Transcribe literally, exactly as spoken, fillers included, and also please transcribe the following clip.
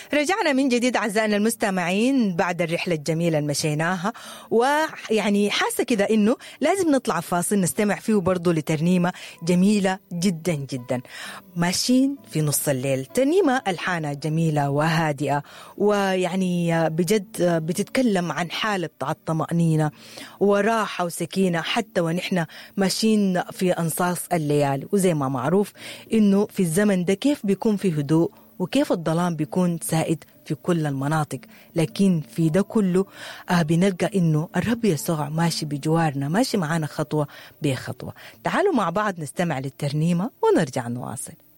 رجعنا من جديد أعزائنا المستمعين بعد الرحلة الجميلة اللي مشيناها، ويعني حاسة كده إنه لازم نطلع فاصل نستمع فيه برضو لترنيمة جميلة جدا جدا. ماشيين في نص الليل، ترنيمة ألحانها جميلة وهادئة، ويعني بجد بتتكلم عن حالة الطمأنينة وراحة وسكينة حتى ونحن ماشيين في أنصاص الليالي. وزي ما معروف إنه في الزمن ده كيف بيكون في هدوء وكيف الظلام بيكون سائد في كل المناطق، لكن في ده كله آه بنلقى إنه الرب يسوع ماشي بجوارنا، ماشي معانا خطوة بخطوة. تعالوا مع بعض نستمع للترنيمة ونرجع نواصل.